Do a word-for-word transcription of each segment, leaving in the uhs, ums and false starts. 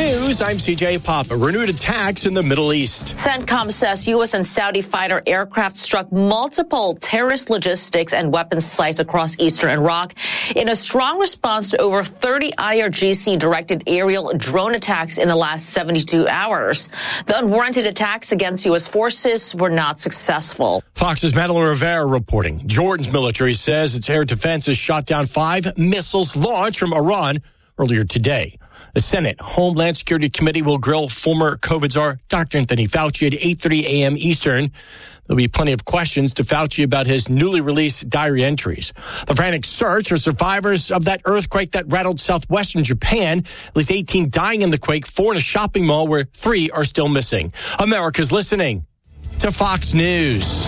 News, I'm C J Papa. Renewed attacks in the Middle East. CENTCOM says U S and Saudi fighter aircraft struck multiple terrorist logistics and weapons sites across eastern Iraq in a strong response to over thirty I R G C-directed aerial drone attacks in the last seventy-two hours. The unwarranted attacks against U S forces were not successful. Fox's Madeline Rivera reporting. Jordan's military says its air defense has shot down five missiles launched from Iran earlier today. The Senate Homeland Security Committee will grill former COVID czar Doctor Anthony Fauci at eight thirty a.m. Eastern. There'll be plenty of questions to Fauci about his newly released diary entries. The frantic search for survivors of that earthquake that rattled southwestern Japan. At least eighteen dying in the quake, four in a shopping mall where three are still missing. America's listening to Fox News.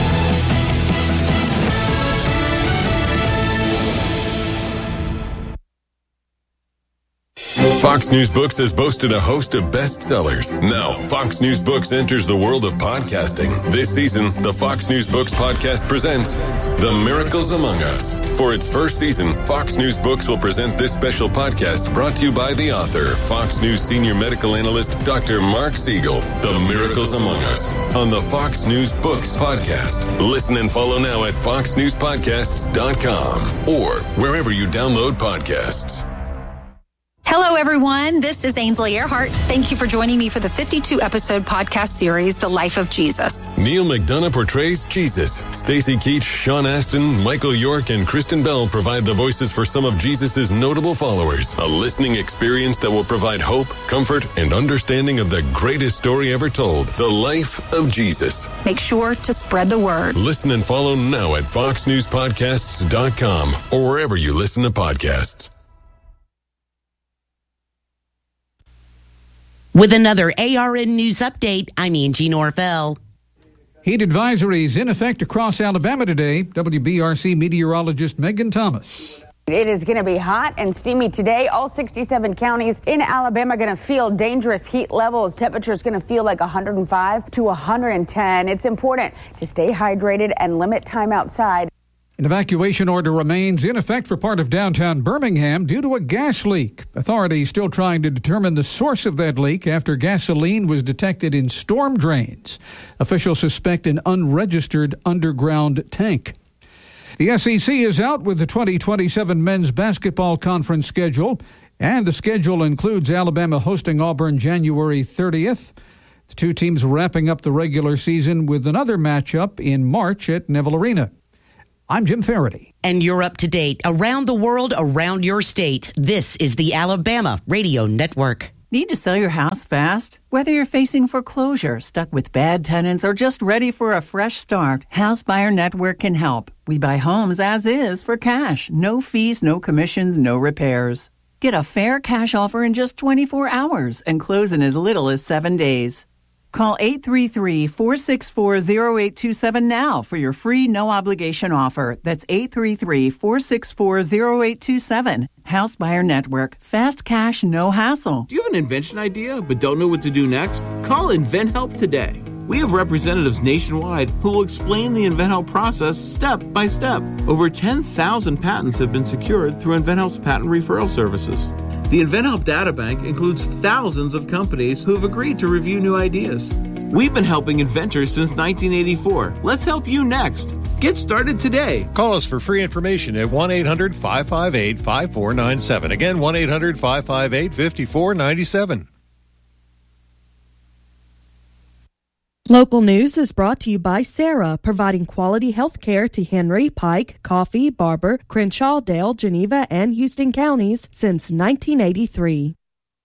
Fox News Books has boasted a host of bestsellers. Now, Fox News Books enters the world of podcasting. This season, the Fox News Books podcast presents The Miracles Among Us. For its first season, Fox News Books will present this special podcast brought to you by the author, Fox News senior medical analyst, Doctor Mark Siegel. The Miracles Among Us on the Fox News Books podcast. Listen and follow now at fox news podcasts dot com or wherever you download podcasts. Hello, everyone. This is Ainsley Earhart. Thank you for joining me for the fifty-two episode podcast series, The Life of Jesus. Neil McDonough portrays Jesus. Stacey Keach, Sean Astin, Michael York, and Kristen Bell provide the voices for some of Jesus' notable followers. A listening experience that will provide hope, comfort, and understanding of the greatest story ever told, The Life of Jesus. Make sure to spread the word. Listen and follow now at fox news podcasts dot com or wherever you listen to podcasts. With another A R N News update, I'm Angie Norvell. Heat advisories in effect across Alabama today. W B R C meteorologist Megan Thomas. It is going to be hot and steamy today. All sixty-seven counties in Alabama are going to feel dangerous heat levels. Temperatures going to feel like one hundred five to one hundred ten. It's important to stay hydrated and limit time outside. An evacuation order remains in effect for part of downtown Birmingham due to a gas leak. Authorities still trying to determine the source of that leak after gasoline was detected in storm drains. Officials suspect an unregistered underground tank. The S E C is out with the twenty twenty-seven men's basketball conference schedule, and the schedule includes Alabama hosting Auburn January thirtieth. The two teams wrapping up the regular season with another matchup in March at Neville Arena. I'm Jim Faraday. And you're up to date. Around the world, around your state. This is the Alabama Radio Network. Need to sell your house fast? Whether you're facing foreclosure, stuck with bad tenants, or just ready for a fresh start, House Buyer Network can help. We buy homes as is for cash. No fees, no commissions, no repairs. Get a fair cash offer in just twenty-four hours and close in as little as seven days. Call eight three three, four six four, zero eight two seven now for your free no-obligation offer. That's eight three three, four six four, zero eight two seven. House Buyer Network. Fast cash, no hassle. Do you have an invention idea but don't know what to do next? Call InventHelp today. We have representatives nationwide who will explain the InventHelp process step by step. Over ten thousand patents have been secured through InventHelp's patent referral services. The InventHelp Databank includes thousands of companies who have agreed to review new ideas. We've been helping inventors since nineteen eighty-four. Let's help you next. Get started today. Call us for free information at one eight hundred, five five eight, five four nine seven. Again, one eight hundred, five five eight, five four nine seven. Local news is brought to you by Sarah, providing quality health care to Henry, Pike, Coffee, Barber, Crenshaw, Dale, Geneva, and Houston counties since nineteen eighty-three.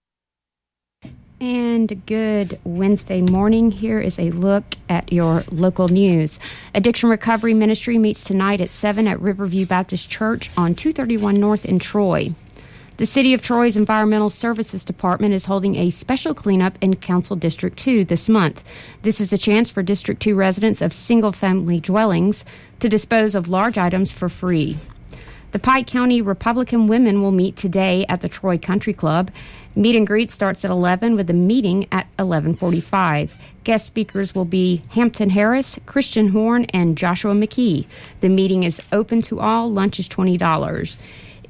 And good Wednesday morning. Here is a look at your local news. Addiction Recovery Ministry meets tonight at seven at Riverview Baptist Church on two thirty-one North in Troy. The City of Troy's Environmental Services Department is holding a special cleanup in Council District two this month. This is a chance for District two residents of single-family dwellings to dispose of large items for free. The Pike County Republican women will meet today at the Troy Country Club. Meet and greet starts at eleven with a meeting at eleven forty-five. Guest speakers will be Hampton Harris, Christian Horn, and Joshua McKee. The meeting is open to all. Lunch is twenty dollars.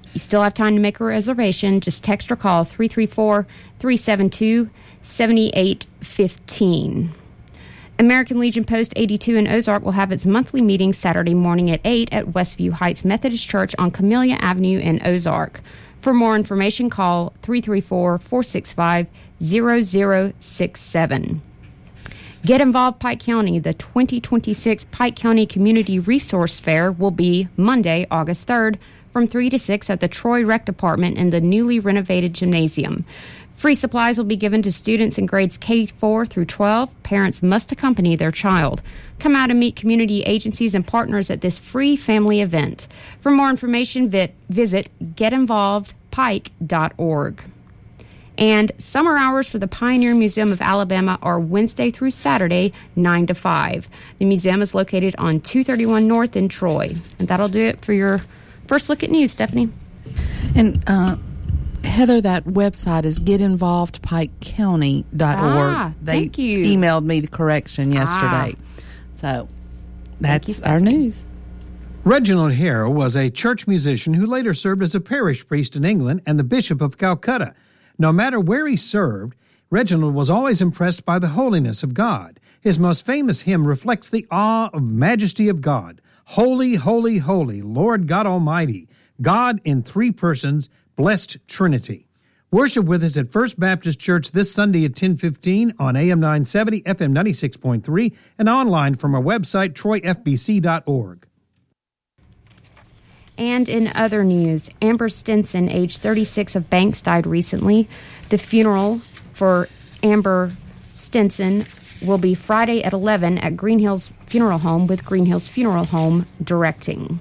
You still have time to make a reservation. Just text or call three three four, three seven two, seven eight one five. American Legion Post eighty-two in Ozark will have its monthly meeting Saturday morning at eight at Westview Heights Methodist Church on Camellia Avenue in Ozark. For more information, call three three four, four six five, zero zero six seven. Get involved, Pike County. The twenty twenty-six Pike County Community Resource Fair will be Monday, August third, from three to six at the Troy Rec Department in the newly renovated gymnasium. Free supplies will be given to students in grades K four through twelve. Parents must accompany their child. Come out and meet community agencies and partners at this free family event. For more information, vi- visit get involved pike dot org. And summer hours for the Pioneer Museum of Alabama are Wednesday through Saturday, nine to five. The museum is located on two thirty-one North in Troy. And that'll do it for your first look at news, Stephanie. And, uh, Heather, that website is get involved pike county dot org. Ah, they thank you. emailed me the correction yesterday. Ah. So that's our news. Reginald Hare was a church musician who later served as a parish priest in England and the Bishop of Calcutta. No matter where he served, Reginald was always impressed by the holiness of God. His most famous hymn reflects the awe of majesty of God. Holy, holy, holy, Lord God Almighty, God in three persons, blessed Trinity. Worship with us at First Baptist Church this Sunday at ten fifteen on A M nine seventy, F M ninety-six point three, and online from our website, troy f b c dot org. And in other news, Amber Stinson, age thirty-six, of Banks, died recently. The funeral for Amber Stinson will be Friday at eleven at Green Hills Funeral Home, with Green Hills Funeral Home directing.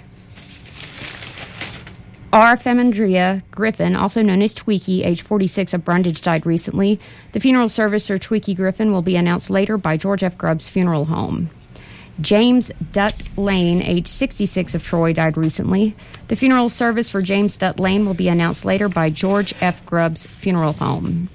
R. Femandria Griffin, also known as Tweaky, age forty-six, of Brundage, died recently. The funeral service for Tweaky Griffin will be announced later by George F. Grubbs Funeral Home. James Dutt Lane, age sixty-six, of Troy, died recently. The funeral service for James Dutt Lane will be announced later by George F. Grubbs Funeral Home.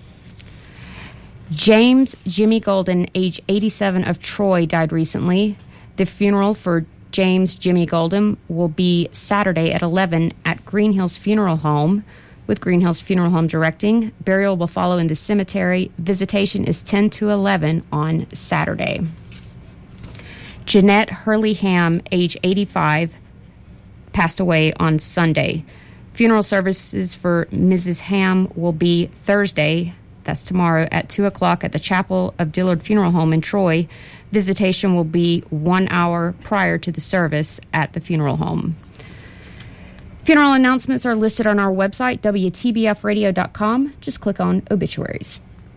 James Jimmy Golden, age eighty-seven, of Troy, died recently. The funeral for James Jimmy Golden will be Saturday at eleven at Green Hills Funeral Home, with Green Hills Funeral Home directing. Burial will follow in the cemetery. Visitation is ten to eleven on Saturday. Jeanette Hurley Ham, age eighty-five, passed away on Sunday. Funeral services for Missus Ham will be Thursday, that's tomorrow, at two o'clock at the Chapel of Dillard Funeral Home in Troy. Visitation will be one hour prior to the service at the funeral home. Funeral announcements are listed on our website, w t b f radio dot com. Just click on obituaries.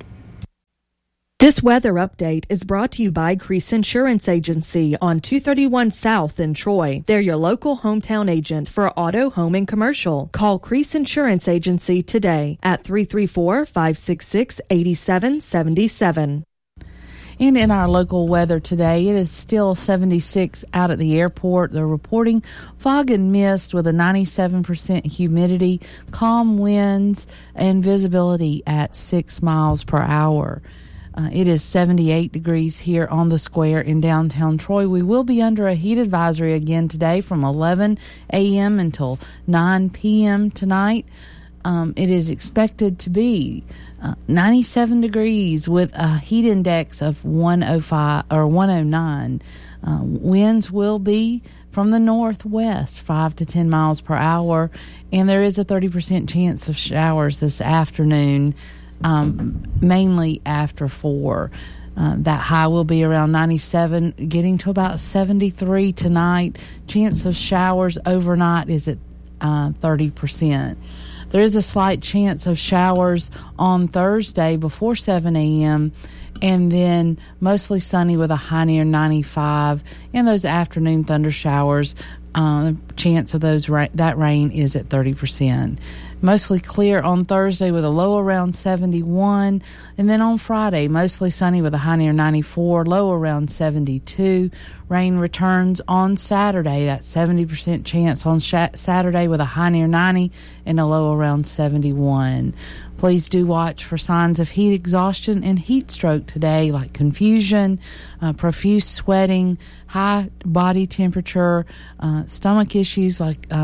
This weather update is brought to you by Crease Insurance Agency on two thirty-one South in Troy. They're your local hometown agent for auto, home, and commercial. Call Crease Insurance Agency today at three three four, five six six, eight seven seven seven. And in our local weather today, it is still seventy-six out at the airport. They're reporting fog and mist with a ninety-seven percent humidity, calm winds, and visibility at six miles per hour. Uh, it is seventy-eight degrees here on the square in downtown Troy. We will be under a heat advisory again today from eleven a.m. until nine p.m. tonight. Um, it is expected to be uh, ninety-seven degrees with a heat index of one oh five or one oh nine. Uh, winds will be from the northwest, five to ten miles per hour, and there is a thirty percent chance of showers this afternoon. Um, mainly after four. Uh, that high will be around ninety-seven, getting to about seventy-three tonight. Chance of showers overnight is at uh, thirty percent. There is a slight chance of showers on Thursday before seven a.m., and then mostly sunny with a high near ninety-five. And those afternoon thunder showers, uh, chance of those ra- that rain is at thirty percent. Mostly clear on Thursday with a low around seventy-one. And then on Friday, mostly sunny with a high near ninety-four, low around seventy-two. Rain returns on Saturday, that seventy percent chance on sh- Saturday with a high near ninety and a low around seventy-one. Please do watch for signs of heat exhaustion and heat stroke today, like confusion, uh, profuse sweating, high body temperature, uh, stomach issues like um,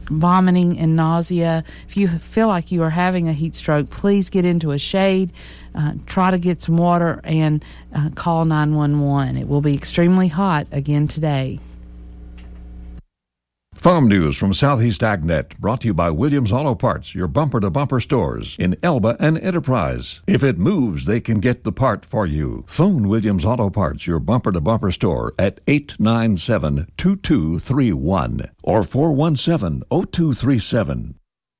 vomiting and nausea. If you feel like you are having a heat stroke, please get into a shade, uh, try to get some water, and uh, call nine one one. It will be extremely hot again today. Farm news from Southeast AgNet, brought to you by Williams Auto Parts, your bumper-to-bumper stores in Elba and Enterprise. If it moves, they can get the part for you. Phone Williams Auto Parts, your bumper-to-bumper store, at eight nine seven, two two three one or four one seven, zero two three seven.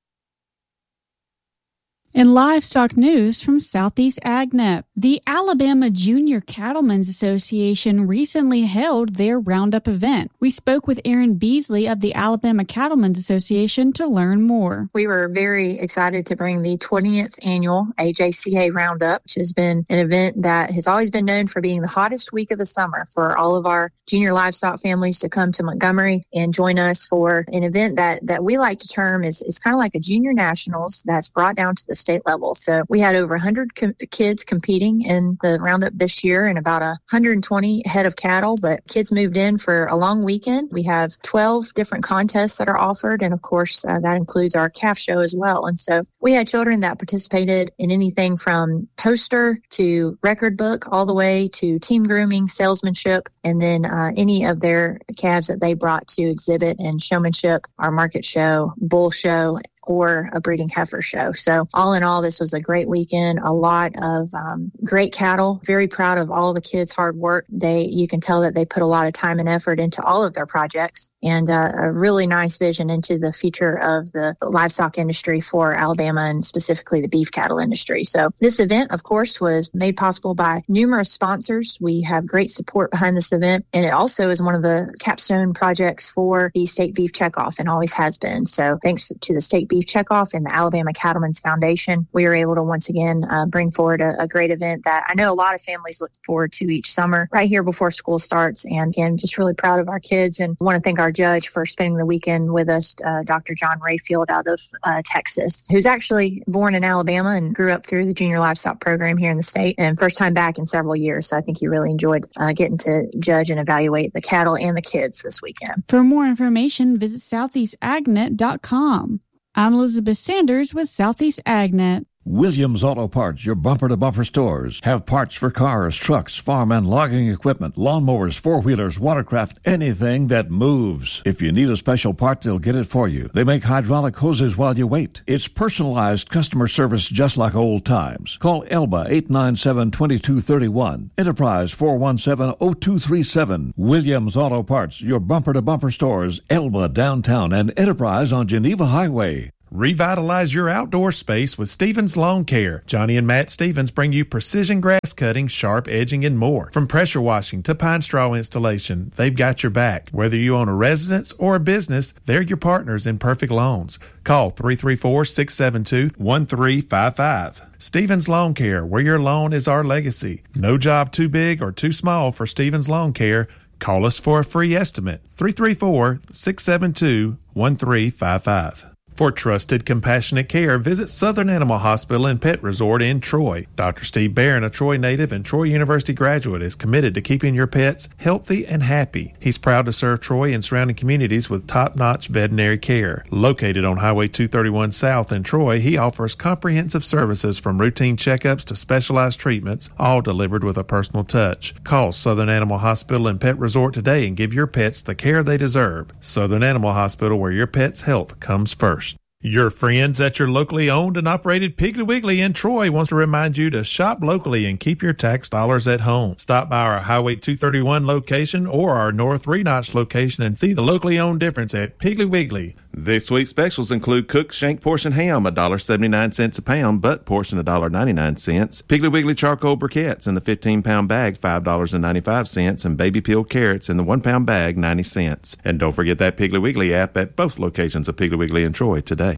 In livestock news from Southeast AgNet, the Alabama Junior Cattlemen's Association recently held their Roundup event. We spoke with Erin Beasley of the Alabama Cattlemen's Association to learn more. We were very excited to bring the twentieth annual A J C A Roundup, which has been an event that has always been known for being the hottest week of the summer for all of our junior livestock families to come to Montgomery and join us for an event that, that we like to term is, is kind of like a junior nationals that's brought down to the state level. So we had over one hundred com- kids competing in the Roundup this year and about one hundred twenty head of cattle, but kids moved in for a long weekend. We have twelve different contests that are offered, and of course uh, that includes our calf show as well. And so we had children that participated in anything from poster to record book all the way to team grooming, salesmanship, and then uh, any of their calves that they brought to exhibit in showmanship, our market show, bull show, or a breeding heifer show. So all in all, this was a great weekend, a lot of um, great cattle. Very proud of all the kids' hard work. They, you can tell that they put a lot of time and effort into all of their projects, and uh, a really nice vision into the future of the livestock industry for Alabama, and specifically the beef cattle industry. So this event, of course, was made possible by numerous sponsors. We have great support behind this event, and it also is one of the capstone projects for the State Beef Checkoff and always has been. So thanks to the State Beef Checkoff and the Alabama Cattlemen's Foundation, we were able to once again uh, bring forward a, a great event that I know a lot of families look forward to each summer right here before school starts. And again, just really proud of our kids, and want to thank our judge for spending the weekend with us, uh, Doctor John Rayfield out of uh, Texas, who's actually born in Alabama and grew up through the junior livestock program here in the state, and first time back in several years. So I think he really enjoyed uh, getting to judge and evaluate the cattle and the kids this weekend. For more information, visit southeast agnet dot com. I'm Elizabeth Sanders with Southeast AgNet. Williams Auto Parts, your bumper-to-bumper stores, have parts for cars, trucks, farm and logging equipment, lawnmowers, four-wheelers, watercraft, anything that moves. If you need a special part, they'll get it for you. They make hydraulic hoses while you wait. It's personalized customer service just like old times. Call Elba eight nine seven, two two three one, Enterprise four one seven, zero two three seven. Williams Auto Parts, your bumper-to-bumper stores, Elba downtown and Enterprise on Geneva Highway. Revitalize your outdoor space with Stevens Lawn Care. Johnny and Matt Stevens bring you precision grass cutting, sharp edging, and more. From pressure washing to pine straw installation, they've got your back. Whether you own a residence or a business, they're your partners in perfect lawns. Call three three four, six seven two, one three five five. Stevens Lawn Care, where your lawn is our legacy. No job too big or too small for Stevens Lawn Care. Call us for a free estimate. three three four, six seven two, one three five five. For trusted, compassionate care, visit Southern Animal Hospital and Pet Resort in Troy. Doctor Steve Barron, a Troy native and Troy University graduate, is committed to keeping your pets healthy and happy. He's proud to serve Troy and surrounding communities with top-notch veterinary care. Located on Highway two thirty-one South in Troy, he offers comprehensive services from routine checkups to specialized treatments, all delivered with a personal touch. Call Southern Animal Hospital and Pet Resort today and give your pets the care they deserve. Southern Animal Hospital, where your pet's health comes first. Your friends at your locally owned and operated Piggly Wiggly in Troy wants to remind you to shop locally and keep your tax dollars at home. Stop by our Highway two thirty-one location or our North Three Notch location and see the locally owned difference at Piggly Wiggly. This week's specials include cooked shank portion ham, one dollar and seventy-nine cents a pound, butt portion one dollar and ninety-nine cents, Piggly Wiggly charcoal briquettes in the fifteen pound bag, five dollars and ninety-five cents, and baby peel carrots in the one pound bag, ninety cents. And don't forget that Piggly Wiggly app at both locations of Piggly Wiggly in Troy today.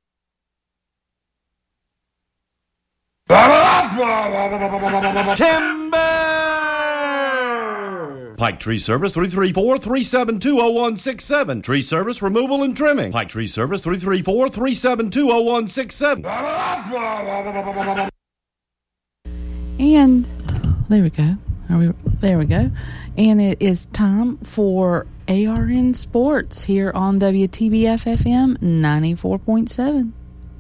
Timber! Pike Tree Service, three three four, three seven two, zero one six seven. Tree Service, removal and trimming. Pike Tree Service, three three four, three seven two, zero one six seven. And there we go. Are we, there we go. And it is time for A R N Sports here on W T B F F M ninety-four point seven.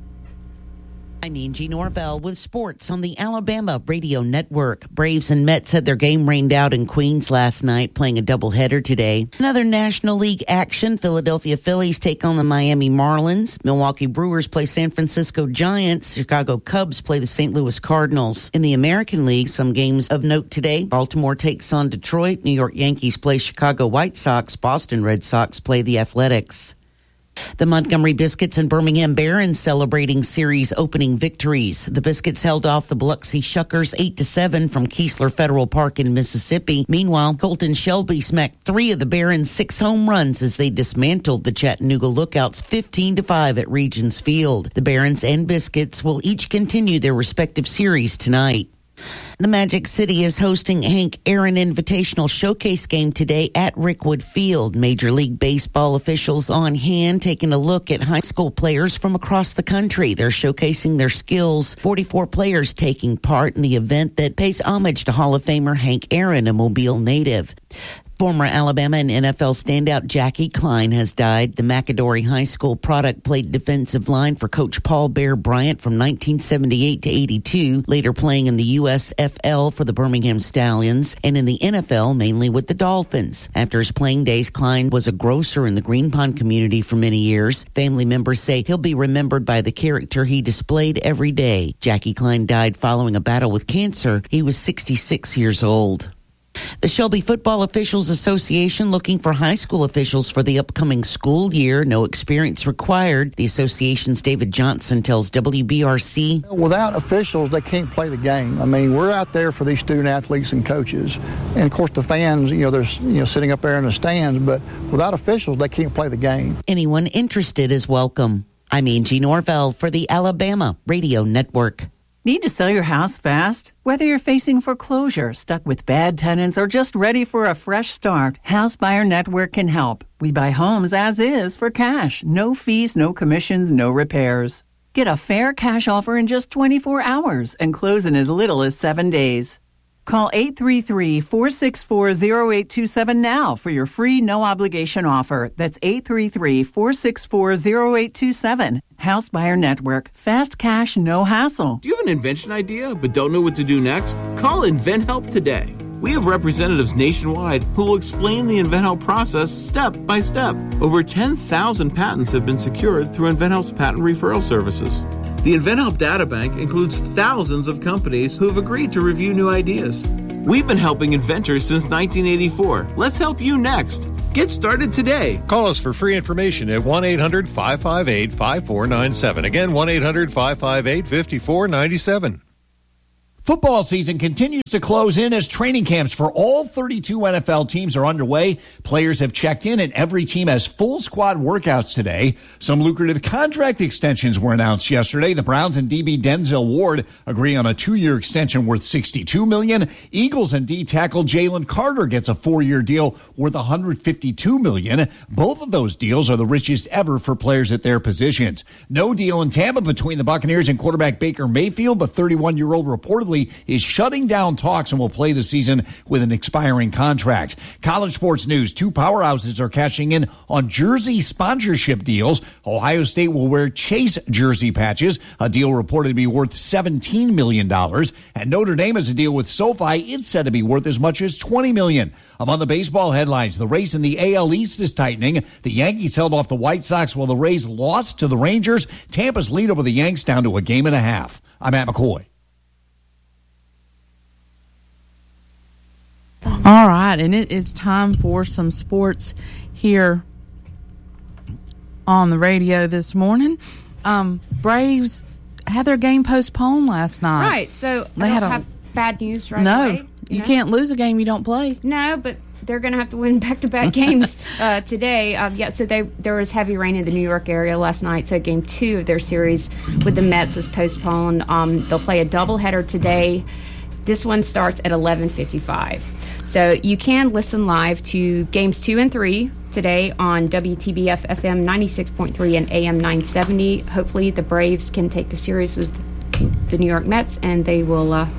I'm Angie Norvell with sports on the Alabama Radio Network. Braves and Mets had their game rained out in Queens last night, playing a doubleheader today. Another National League action, Philadelphia Phillies take on the Miami Marlins. Milwaukee Brewers play San Francisco Giants. Chicago Cubs play the Saint Louis Cardinals. In the American League, some games of note today. Baltimore takes on Detroit. New York Yankees play Chicago White Sox. Boston Red Sox play the Athletics. The Montgomery Biscuits and Birmingham Barons celebrating series opening victories. The Biscuits held off the Biloxi Shuckers eight to seven from Keesler Federal Park in Mississippi. Meanwhile, Colton Shelby smacked three of the Barons' six home runs as they dismantled the Chattanooga Lookouts fifteen to five at Regions Field. The Barons and Biscuits will each continue their respective series tonight. The Magic City is hosting Hank Aaron Invitational Showcase game today at Rickwood Field. Major League Baseball officials on hand taking a look at high school players from across the country. They're showcasing their skills. forty-four players taking part in the event that pays homage to Hall of Famer Hank Aaron, a Mobile native. Former Alabama and N F L standout Jackie Klein has died. The McAdory High School product played defensive line for Coach Paul Bear Bryant from nineteen seventy-eight to eighty-two, later playing in the U S F L for the Birmingham Stallions and in the N F L mainly with the Dolphins. After his playing days, Klein was a grocer in the Green Pond community for many years. Family members say he'll be remembered by the character he displayed every day. Jackie Klein died following a battle with cancer. He was sixty-six years old. The Shelby Football Officials Association looking for high school officials for the upcoming school year. No experience required. The association's David Johnson tells W B R C. Without officials, they can't play the game. I mean, we're out there for these student athletes and coaches. And, of course, the fans, you know, they're you know sitting up there in the stands. But without officials, they can't play the game. Anyone interested is welcome. I'm Angie Norvell for the Alabama Radio Network. Need to sell your house fast? Whether you're facing foreclosure, stuck with bad tenants, or just ready for a fresh start, House Buyer Network can help. We buy homes as is for cash. No fees, no commissions, no repairs. Get a fair cash offer in just twenty-four hours and close in as little as seven days. Call eight three three, four six four, zero eight two seven now for your free no-obligation offer. That's eight three three, four six four, zero eight two seven. House Buyer Network. Fast cash, no hassle. Do you have an invention idea but don't know what to do next? Call InventHelp today. We have representatives nationwide who will explain the InventHelp process step by step. Over ten thousand patents have been secured through InventHelp's patent referral services. The InventHelp Databank includes thousands of companies who have agreed to review new ideas. We've been helping inventors since nineteen eighty-four. Let's help you next. Get started today. Call us for free information at one eight hundred, five five eight, five four nine seven. Again, one eight hundred, five five eight, five four nine seven. Football season continues to close in as training camps for all thirty-two N F L teams are underway. Players have checked in and every team has full squad workouts today. Some lucrative contract extensions were announced yesterday. The Browns and D B Denzel Ward agree on a two-year extension worth sixty-two million dollars. Eagles and D tackle Jalen Carter gets a four-year deal worth one hundred fifty-two million dollars. Both of those deals are the richest ever for players at their positions. No deal in Tampa between the Buccaneers and quarterback Baker Mayfield. The thirty-one-year-old reportedly is shutting down talks and will play the season with an expiring contract. College sports news. Two powerhouses are cashing in on jersey sponsorship deals. Ohio State will wear Chase jersey patches, a deal reported to be worth seventeen million dollars. And Notre Dame has a deal with SoFi. It's said to be worth as much as twenty million dollars. Among the baseball headlines, the race in the A L East is tightening. The Yankees held off the White Sox while the Rays lost to the Rangers. Tampa's lead over the Yanks down to a game and a half. I'm Matt McCoy. All right, and it is time for some sports here on the radio this morning. Um, Braves had their game postponed last night. Right, so they I had don't a, have bad news right no, away. You know? can't lose a game you don't play. No, but they're going to have to win back-to-back games uh, today. Um, yeah, so they, there was heavy rain in the New York area last night, so game two of their series with the Mets was postponed. Um, they'll play a doubleheader today. This one starts at eleven fifty-five. So you can listen live to games two and three today on W T B F F M ninety-six point three and A M nine seventy. Hopefully the Braves can take the series with the New York Mets, and they will uh,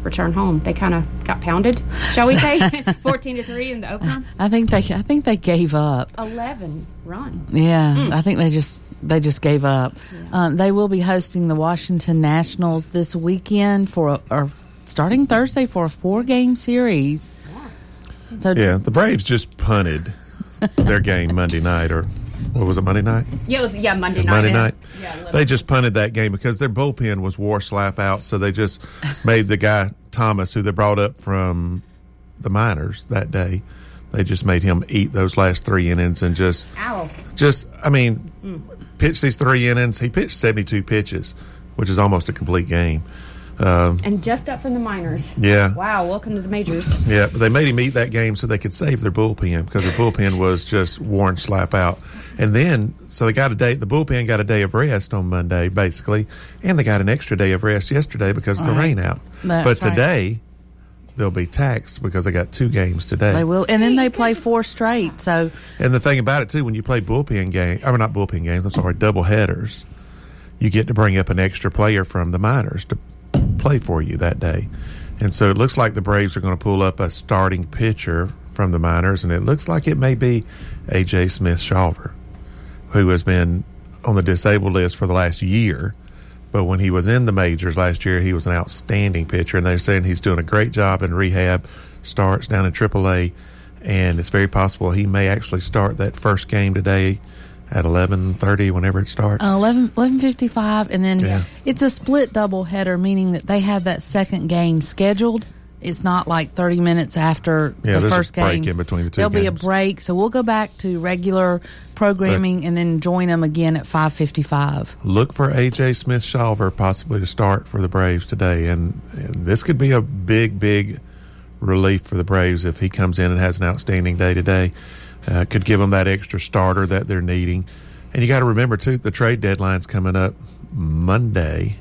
return home. They kind of got pounded, shall we say, fourteen to three in the opener. I think they I think they gave up. eleven run. Yeah, Mm. I think they just they just gave up. Yeah. Um, they will be hosting the Washington Nationals this weekend for a, or starting Thursday for a four game series. Yeah. So yeah, the Braves just punted their game Monday night, or what was it, Monday night? Yeah, it was yeah Monday night. Monday night. Yeah, they just punted that game because their bullpen was war slap out, so they just made the guy Thomas, who they brought up from the minors that day, they just made him eat those last three innings and just, Ow. just I mean, Mm. pitched these three innings. He pitched seventy-two pitches, which is almost a complete game. Um, And just up from the minors. Yeah. Wow, welcome to the majors. Yeah, but they made him eat that game so they could save their bullpen because their bullpen was just worn slap out. And then, so they got a day, the bullpen got a day of rest on Monday, basically, and they got an extra day of rest yesterday because of the Right. rain out. That's but right. today, they'll be taxed because they got two games today. They will, and then they play four straight. So, And the thing about it, too, when you play bullpen games, I mean, not bullpen games, I'm sorry, double headers, you get to bring up an extra player from the minors to play for you that day. And so it looks like the Braves are going to pull up a starting pitcher from the minors, and it looks like it may be A J Smith-Shawver, who has been on the disabled list for the last year. But when he was in the majors last year, he was an outstanding pitcher, and they're saying he's doing a great job in rehab, starts down in triple A, and it's very possible he may actually start that first game today at eleven thirty, whenever it starts. Uh, eleven eleven fifty-five, and then Yeah. it's a split doubleheader, meaning that they have that second game scheduled. It's not like thirty minutes after Yeah, the there's a first break game. in between the two There'll be a games. break, so we'll go back to regular programming and then join them again at five fifty-five. Look for A J Smith-Shawver possibly to start for the Braves today, and, and this could be a big, big relief for the Braves if he comes in and has an outstanding day today. Uh, could give them that extra starter that they're needing. And you got to remember, too, the trade deadline's coming up Monday,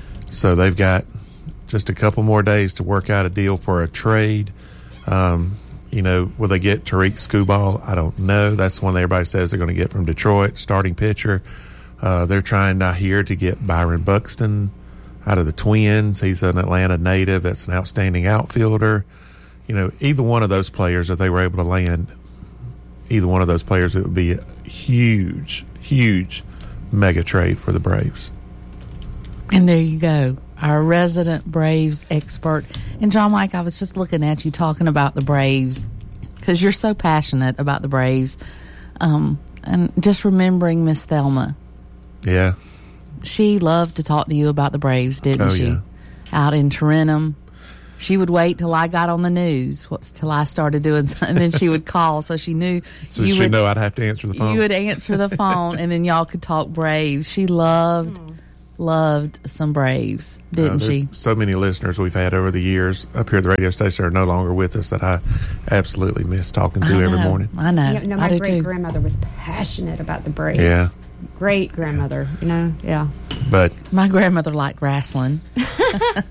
so they've got just a couple more days to work out a deal for a trade. Um, you know, will they get Tariq Skubal? I don't know. That's the one that everybody says they're going to get from Detroit, starting pitcher. Uh, they're trying not here to get Byron Buxton out of the Twins. He's an Atlanta native. That's an outstanding outfielder. You know, either one of those players, if they were able to land either one of those players, it would be a huge, huge mega trade for the Braves. And there you go, our resident Braves expert. And John Mike, I was just looking at you talking about the Braves because you're so passionate about the Braves. Um, and just remembering Miss Thelma. Yeah. She loved to talk to you about the Braves, didn't Oh, she? yeah. Out in Tarentum. She would wait till I got on the news, what's till I started doing something, and then she would call, so she knew So you she would know I'd have to answer the phone. You would answer the phone, and then y'all could talk Braves. She loved, loved some Braves, didn't Uh, there's she? so many listeners we've had over the years up here at the radio station are no longer with us that I absolutely miss talking to I every know, morning. I know. Yeah, no, I my do great too. grandmother was passionate about the Braves. Yeah. Great grandmother, you know, yeah. But My grandmother liked wrestling.